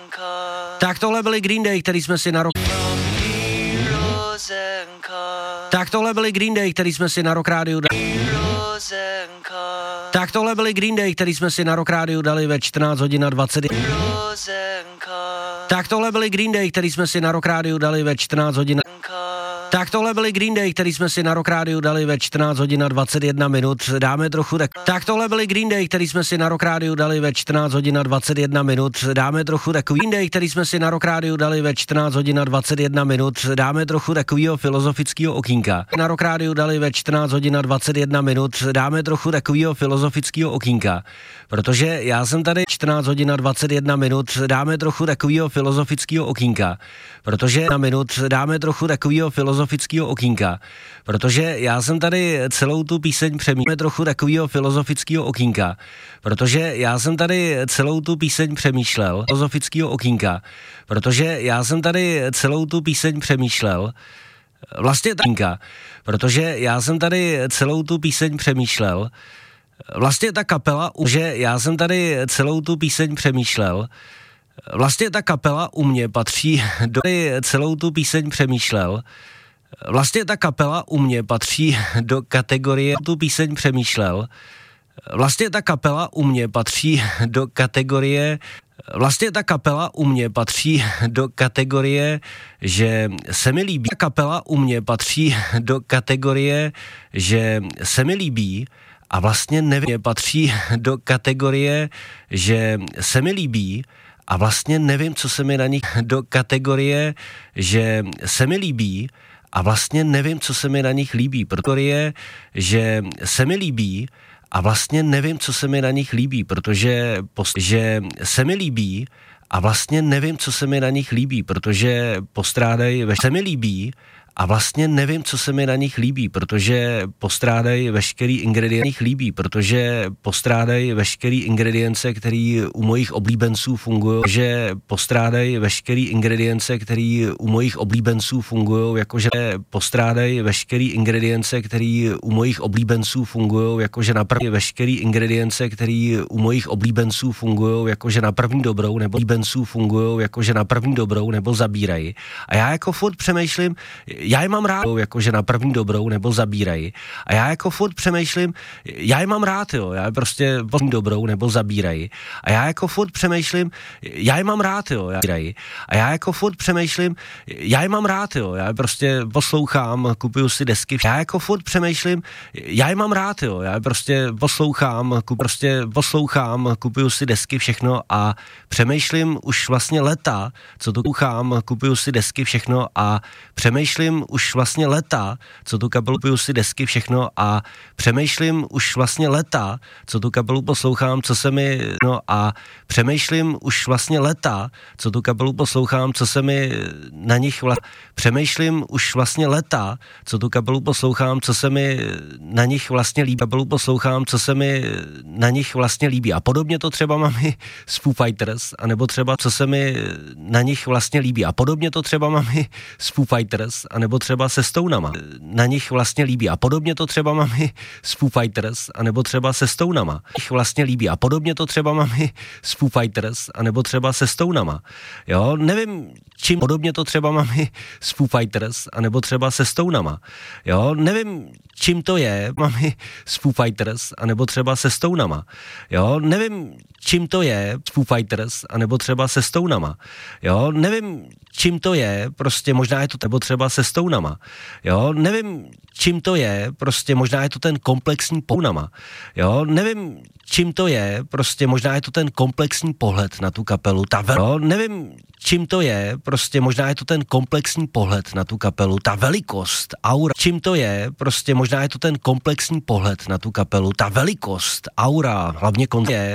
Tak tohle byli Green Day, který jsme si na rok... Tak tohle byli Green Day, který jsme si na Rock Rádiu dali. Tak tohle byli Green Day, který jsme si na Rock Rádiu dali ve 14 hodin a 20. Tak tohle byli Green Day, který jsme si na Rock Rádiu dali ve 14 hodin. Tak tohle byli Green Day, který jsme si na Rock Rádiu dali ve 14 hodin a 21 minut. Dáme trochu tak tohle byli Green Day, který jsme si na Rock Rádiu dali ve 14 hodin a 21 minut. Dáme trochu takový Green Day, který jsme si na Rock Rádiu dali ve 14 hodin a 21 minut. Dáme trochu takového filozofického okýnka. Na Rock Rádiu dali ve 14 hodin a 21 minut. Dáme trochu takového filozofického okýnka. Protože já jsem tady 14 hodin a 21 minut. Dáme trochu takového filozofického okýnka. Protože na minut dáme trochu takového filozofického okýnka, protože já jsem tady celou tu píseň přemýšlel trochu takového filozofického okýnka, protože já jsem tady celou tu píseň přemýšlel filozofického okýnka, protože já jsem tady celou tu píseň přemýšlel vlastně takýnka, protože já jsem tady celou tu píseň přemýšlel vlastně ta kapela, že já jsem tady celou tu píseň přemýšlel vlastně ta kapela u mě patří do celou tu píseň přemýšlel. Vlastně ta kapela u mě patří do kategorie tu píseň přemýšlel. Vlastně ta kapela u mě patří do kategorie vlastně ta kapela u mě patří do kategorie, že se mi líbí. Ta kapela u mě patří do kategorie, že se mi líbí. A vlastně nevím, patří do kategorie, že se mi líbí. A vlastně nevím, co se mi na nich do kategorie, že se mi líbí a vlastně nevím, co se mi na nich líbí. Kategorie, že se mi líbí a vlastně nevím, co se mi na nich líbí, protože že se mi líbí a vlastně nevím, co se mi na nich líbí, protože postrádají se mi líbí a vlastně nevím, co se mi na nich líbí, protože postrádají veškerý ingredience líbí, protože postrádají veškerý ingredience, který u mojich oblíbenců fungují, že postrádají veškerý ingredience, který u mojich oblíbenců fungují, jakože postrádají veškerý ingredience, který u mojich oblíbenců fungují, jakože na první veškerý ingredience, který u mojich oblíbenců fungují, jakože na první dobrou, nebo oblíbenců fungují, jakože na první dobrou, nebo zabírají. A já jako furt přemýšlím, já je mám rád, jakože na první dobrou, nebo zabírají. A já jako furt přemýšlím, já je mám rád, jo, já je prostě první dobrou, nebo zabírají. A já jako furt přemýšlím, já je mám rád, jo, zabírají. A já jako furt přemýšlím, já je mám rád, jo, já je prostě poslouchám, kupuju si desky. Já jako furt přemýšlím, já je mám rád, jo, já je prostě poslouchám, kupuju si desky, všechno a přemýšlím už vlastně leta, co tu kupuju si desky, všechno a přemýšlím už vlastně leta, co tu kapelu kupuju si desky, všechno a přemýšlím už vlastně leta, co tu kapelu poslouchám, co se mi, no a přemýšlím už vlastně leta, co tu kapelu poslouchám, co se mi na nich přemýšlím už vlastně leta, co tu kapelu poslouchám, co se mi na nich vlastně líbí, kapelu poslouchám, co se mi na nich vlastně líbí. A podobně to třeba mám i z Foo Fighters, anebo třeba co se mi na nich vlastně líbí. A podobně to třeba mám i z Foo Fighters, anebo třeba se Stonama. Na nich vlastně líbí. A podobně to třeba mám i z Foo Fighters, anebo třeba se Stonama. Nich vlastně líbí. A podobně to třeba mám i z Foo Fighters, anebo třeba se Stonama. Jo, nevím, čím podobně to třeba mám i z Foo Fighters, anebo třeba se Stonama. Jo, nevím, čím to je, mám i z Foo Fighters, anebo třeba se Stonama. Jo, nevím, čím to je, z Foo Fighters, anebo třeba se Stonama. Jo, nevím, čím to je, prostě možná je to nebo třeba se Stonama. Jo, nevím, čím to je, prostě možná je to ten komplexní pounama. Jo, nevím, čím to je, prostě možná je to ten komplexní pohled na tu kapelu. Jo, nevím, čím to je, prostě možná je to ten komplexní pohled na tu kapelu, ta velikost, aura, čím to je, prostě možná je to ten komplexní pohled na tu kapelu, ta velikost, aura, hlavně je